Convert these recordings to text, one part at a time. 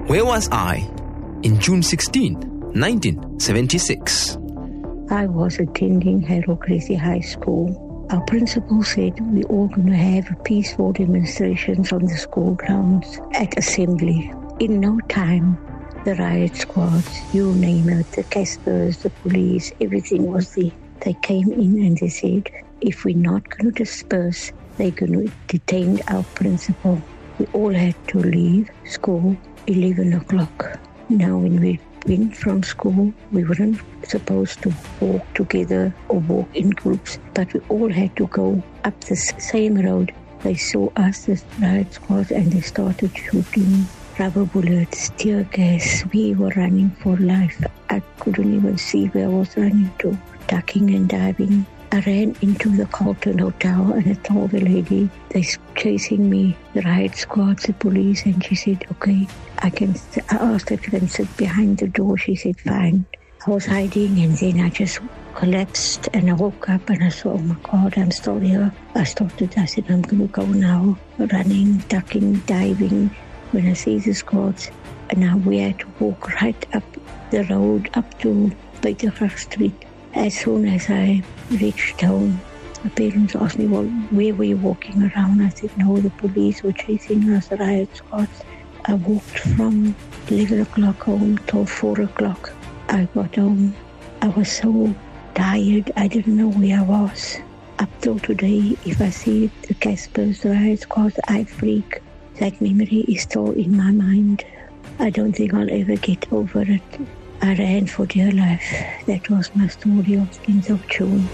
Where was I in June 16, 1976? I was attending Harold Gracie High School. Our principal said we're all going to have a peaceful demonstration from the school grounds at assembly. In no time, the riot squads, you name it, the Caspers, the police, everything was there. They came in and they said, if we're not going to disperse, they're going to detain our principal. We all had to leave school 11 o'clock. Now, when we went from school, we weren't supposed to walk together or walk in groups, but we all had to go up the same road. They saw us, the riot squad, and they started shooting rubber bullets, tear gas. We were running for life. I couldn't even see where I was running to, ducking and diving. I ran into the Carlton Hotel and I told the lady, they're chasing me, the riot squad, the police, and she said, okay, I asked her if I can sit behind the door. She said, fine. I was hiding and then I just collapsed and I woke up and I saw, oh my God, I'm still here. I said, I'm going to go now, running, ducking, diving. When I see the squads, and now we had to walk right up the road up to Buitengracht Street. As soon as I reached home, my parents asked me, well, where were you walking around? I said, no, the police were chasing us, the riot squads. I walked from 11 o'clock home till 4 o'clock. I got home. I was so tired, I didn't know where I was. Up till today, if I see the Caspers, the riot squads, I freak. That memory is still in my mind. I don't think I'll ever get over it. I ran for dear life. That was my story of 10th of June.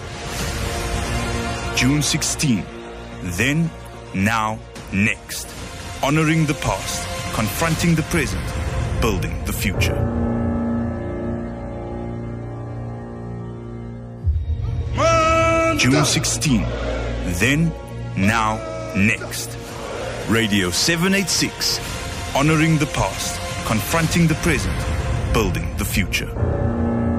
June 16. Then, now, next. Honoring the past, confronting the present, building the future. June 16. Then, now, next. Radio 786. Honoring the past, confronting the present, building the future.